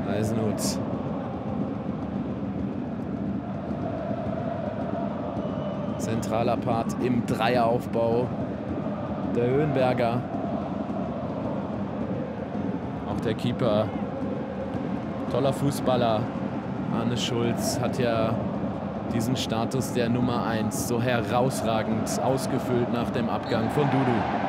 Eisenhut. Zentraler Part im Dreieraufbau. Der Höhenberger. Auch der Keeper. Toller Fußballer. Arne Schulz hat ja diesen Status der Nummer 1 so herausragend ausgefüllt nach dem Abgang von Dudu.